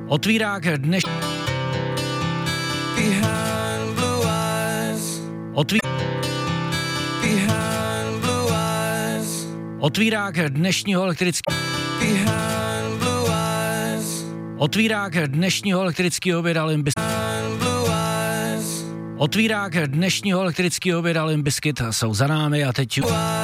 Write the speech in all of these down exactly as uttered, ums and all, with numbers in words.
Otvírák dneš... Otví... Otvírák dnešního elektrického... Otvírák dnešního elektrického oběda Limp Otvírák dnešního elektrického oběda Limp Bizkit jsou za námi a teď...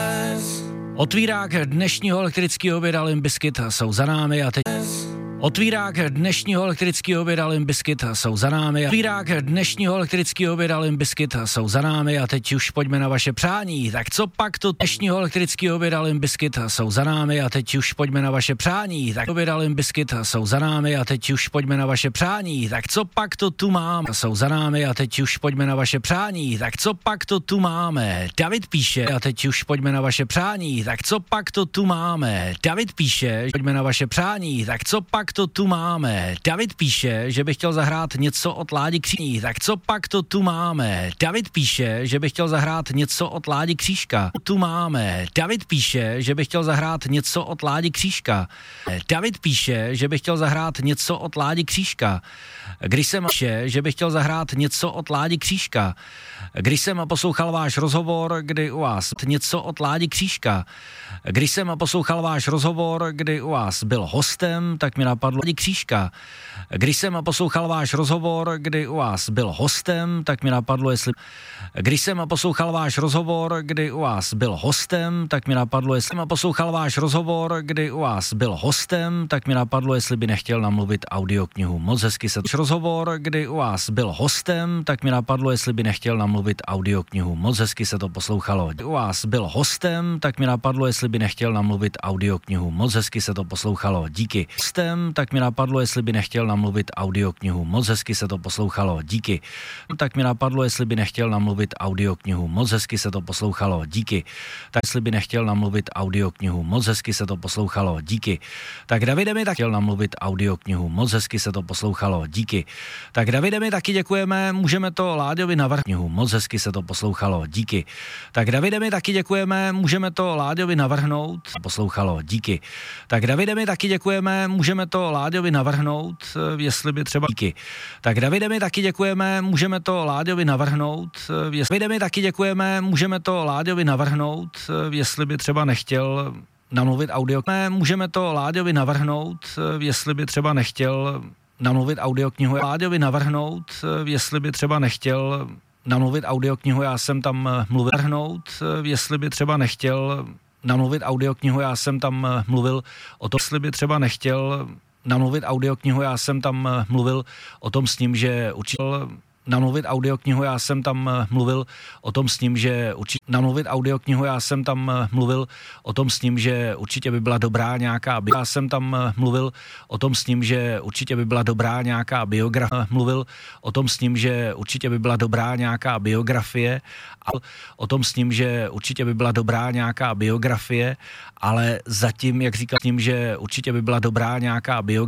Otvírák dnešního elektrického oběda Limp Bizkit jsou za námi a teď... Otvírák dnešního elektrického oběda Limp Bizkit jsou za námi. Otvírák dnešního elektrického oběda Limp Bizkit jsou za námi a teď už pojďme na vaše přání. Tak co pak to dnešního elektrického oběda Limp Bizkit jsou za námi a teď už pojďme na vaše přání. Tak oběda Limp Bizkit jsou za námi a teď už pojďme na vaše přání. Tak co pak to tu mám? Jsou za námi a teď už pojďme na vaše přání. Tak co pak to tu máme? David píše a teď už pojďme na vaše přání. Tak co pak to tu máme? David píše, pojďme na vaše přání. Tak co pak to tu máme? David píše, že by chtěl zahrát něco od Ládi Křížka. Tak co pak to tu máme? David píše, že by chtěl zahrát něco od Ládi Křížka. Tu máme. David píše, že by chtěl zahrát něco od Ládi Křížka. David píše, že by chtěl zahrát něco od Ládi Křížka. Když jsem píše, že by chtěl zahrát něco od Ládi Křížka. Když jsem poslouchal váš rozhovor, kdy u vás něco od Ládi Křížka. Když jsem poslouchal váš rozhovor, kdy u vás byl hostem, tak mi napadlo Ládi Křížka. Když jsem poslouchal váš rozhovor, kdy u vás byl hostem, tak mi napadlo, jestli... Když jsem poslouchal váš rozhovor, kdy u vás byl hostem, tak mi napadlo, jestli jsem poslouchal váš rozhovor, kdy u vás byl hostem, tak mi napadlo, jestli by nechtěl namluvit audioknihu. Moc hezky se... Rozhovor, kdy u vás byl hostem, tak mi napadlo, jestli by nechtěl namluvit audioknihu. Moc hezky se to poslouchalo. U vás byl hostem, tak mi napadlo, jestli by nechtěl namluvit audioknihu. Moc hezky se to poslouchalo. Díky. Hostem, tak mi napadlo, jestli by nechtěl namluvit audioknihu. Moc hezky se to poslouchalo. Díky. Tak mi napadlo, jestli by nechtěl namluvit audioknihu. Moc hezky se to poslouchalo. Díky. Tak jestli by nechtěl namluvit audioknihu. Moc hezky se to poslouchalo. Díky. Tak Davide mi tak chtěl namluvit audioknihu. Moc hezky se to poslouchalo. Díky. Tak Davide mi taky děkujeme, můžeme to Láďovi navrhnout. Moc hezky se to poslouchalo. Díky. Tak Davide mi taky děkujeme, můžeme to Láďovi navrhnout. Poslouchalo. Díky. Tak Davide mi taky děkujeme, můžeme to Láďovi navrhnout, jestli by třeba... Díky. Tak Davide mi taky děkujeme, můžeme to Láďovi navrhnout, jestli... Davide mi taky děkujeme, můžeme to Láďovi navrhnout, jestli by třeba nechtěl namluvit audio. Můžeme to Láďovi navrhnout, jestli by třeba nechtěl namluvit audioknihu. Láďovi navrhnout, jestli by třeba nechtěl namluvit audioknihu, já jsem tam mluvil. Navrhnout, jestli by třeba nechtěl namluvit audioknihu, já jsem tam mluvil o tom, jestli by třeba nechtěl namluvit audioknihu, já jsem tam mluvil o tom s ním, že učitel namluvit audioknihu, já jsem tam mluvil o tom s ním, že určitě namluvit audioknihu, já jsem tam mluvil o tom s ním, že určitě by byla dobrá nějaká bi- já jsem tam mluvil o tom s ním, že určitě by byla dobrá nějaká biografie, mluvil o tom s ním, že určitě by byla dobrá nějaká biografie, a o tom s ním, že určitě by byla dobrá nějaká biografie, ale zatím, jak říkal s ním, že určitě by byla dobrá nějaká biografie,